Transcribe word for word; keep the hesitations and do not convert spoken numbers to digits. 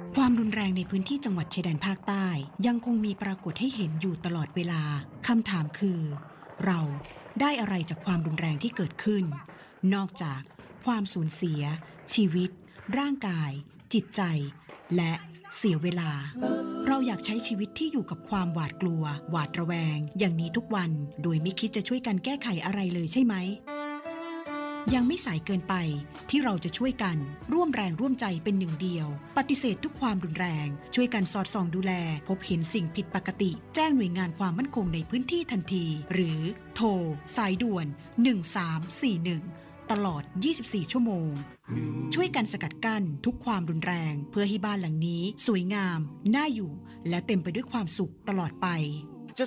ความรุนแรงในพื้นที่จังหวัดชายแดนภาคใต้ยังคงมีปรากฏให้เห็นอยู่ตลอดเวลาคำถามคือ เราได้อะไรจากความรุนแรงที่เกิดขึ้นนอกจากความสูญเสียชีวิตร่างกายจิตใจและเสียเวลาเราอยากใช้ชีวิตที่อยู่กับความหวาดกลัวหวาดระแวงอย่างนี้ทุกวันโดยไม่คิดจะช่วยกันแก้ไขอะไรเลยใช่ไหมยังไม่สายเกินไปที่เราจะช่วยกันร่วมแรงร่วมใจเป็นหนึ่งเดียวปฏิเสธทุกความรุนแรงช่วยกันสอดส่องดูแลพบเห็นสิ่งผิดปกติแจ้งหน่วยงานความมั่นคงในพื้นที่ทันทีหรือโทรสายด่วนหนึ่งสามสี่หนึ่งตลอดยี่สิบสี่ชั่วโมงช่วยกันสกัดกั้นทุกความรุนแรงเพื่อให้บ้านหลังนี้สวยงามน่าอยู่และเต็มไปด้วยความสุขตลอดไป